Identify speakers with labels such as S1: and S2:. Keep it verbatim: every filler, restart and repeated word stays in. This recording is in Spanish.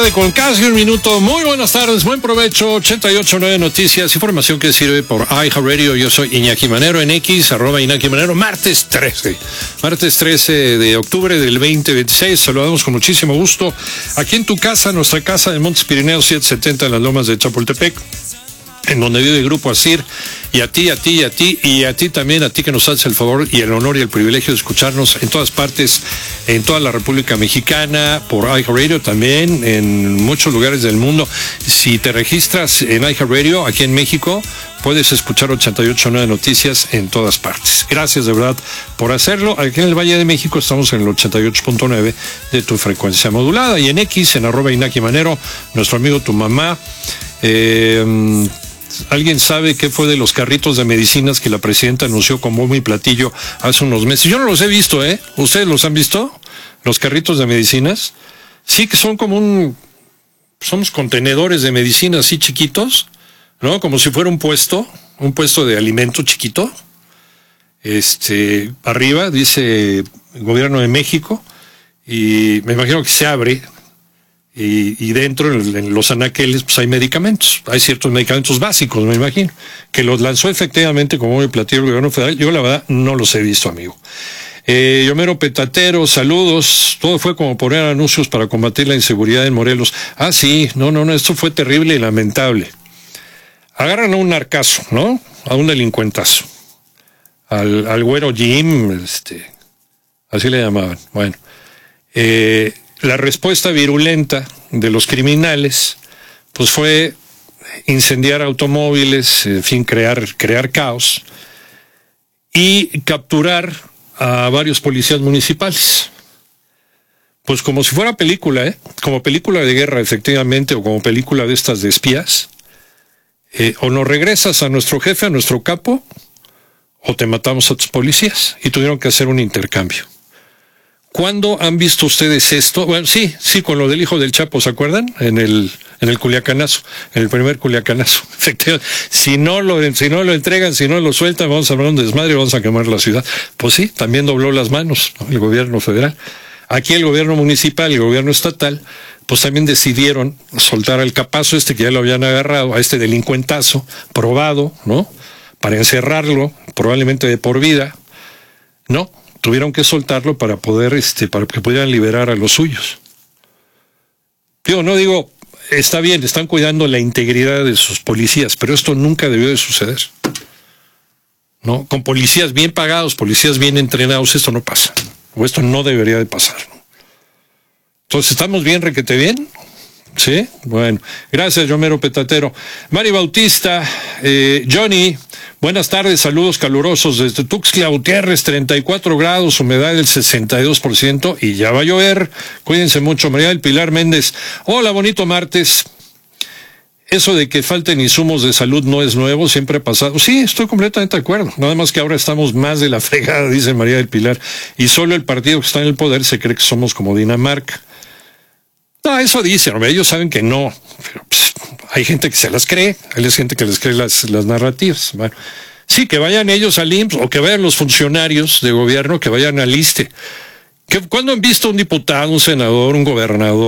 S1: tarde con casi un minuto. Muy buenas tardes, buen provecho. ochenta y ocho punto nueve Noticias, información que sirve por iHeartRadio. Yo soy Iñaki Manero en X, arroba Iñaki Manero, martes trece. Martes trece de octubre del veinte veintiséis. Saludamos con muchísimo gusto aquí en tu casa, nuestra casa de Montes Pirineos setecientos setenta en las Lomas de Chapultepec, en donde vive el Grupo Asir, y a ti, a ti, a ti, y a ti también, a ti que nos haces el favor y el honor y el privilegio de escucharnos en todas partes, en toda la República Mexicana, por iHeartRadio también, en muchos lugares del mundo. Si te registras en iHeartRadio, aquí en México, puedes escuchar ochenta y ocho punto nueve Noticias en todas partes. Gracias de verdad por hacerlo. Aquí en el Valle de México estamos en el ochenta y ocho punto nueve de tu frecuencia modulada, y en X, en arroba Iñaki Manero, nuestro amigo Tu Mamá. Eh... ¿Alguien sabe qué fue de los carritos de medicinas que la presidenta anunció con bombo y platillo hace unos meses? Yo no los he visto, ¿eh? ¿Ustedes los han visto? ¿Los carritos de medicinas? Sí, que son como un... Somos contenedores de medicina así chiquitos, ¿no? Como si fuera un puesto, un puesto de alimento chiquito. Este, arriba dice Gobierno de México, y me imagino que se abre. Y, y dentro, en, en los anaqueles, pues hay medicamentos. Hay ciertos medicamentos básicos, me imagino, que los lanzó efectivamente como un platillo el gobierno federal. Yo, la verdad, no los he visto, amigo. Eh, Yomero Petatero, saludos. Todo fue como poner anuncios para combatir la inseguridad en Morelos. Ah, sí, no, no, no, esto fue terrible y lamentable. Agarran a un narcazo, ¿no? A un delincuentazo. Al, al güero Jim, este, así le llamaban. Bueno, eh... la respuesta virulenta de los criminales, pues fue incendiar automóviles, en fin, crear, crear caos y capturar a varios policías municipales. Pues como si fuera película, ¿eh? Como película de guerra, efectivamente, o como película de estas de espías. Eh, o nos regresas a nuestro jefe, a nuestro capo, o te matamos a tus policías. Y tuvieron que hacer un intercambio. ¿Cuándo han visto ustedes esto? Bueno, sí, sí, con lo del hijo del Chapo, ¿se acuerdan? En el, en el Culiacanazo, en el primer Culiacanazo. Efectivamente, si no lo, si no lo entregan, si no lo sueltan, vamos a hablar un desmadre, vamos a quemar la ciudad. Pues sí, también dobló las manos, ¿no? El gobierno federal. Aquí el gobierno municipal y el gobierno estatal, pues también decidieron soltar al capazo este que ya lo habían agarrado, a este delincuentazo, probado, ¿no? Para encerrarlo, probablemente de por vida, ¿no? Tuvieron que soltarlo para poder, este, para que pudieran liberar a los suyos. Digo, no digo, está bien, están cuidando la integridad de sus policías, pero esto nunca debió de suceder. ¿No? Con policías bien pagados, policías bien entrenados, esto no pasa. O esto no debería de pasar, ¿no? Entonces, ¿estamos bien, requete bien? ¿Sí? Bueno, gracias, Yomero Petatero. Mari Bautista, eh, Johnny, buenas tardes, saludos calurosos desde Tuxtla Gutiérrez, treinta y cuatro grados, humedad del sesenta y dos por ciento y ya va a llover. Cuídense mucho. María del Pilar Méndez, hola, bonito martes. Eso de que falten insumos de salud no es nuevo, siempre ha pasado. Sí, estoy completamente de acuerdo. Nada más que ahora estamos más de la fregada, dice María del Pilar, y solo el partido que está en el poder se cree que somos como Dinamarca. No, eso dicen, hombre, ellos saben que no, pero pues, hay gente que se las cree, hay gente que les cree las, las narrativas. Bueno, sí, que vayan ellos al I M S S o que vayan los funcionarios de gobierno, que vayan al ISSSTE. ¿Cuándo han visto un diputado, un senador, un gobernador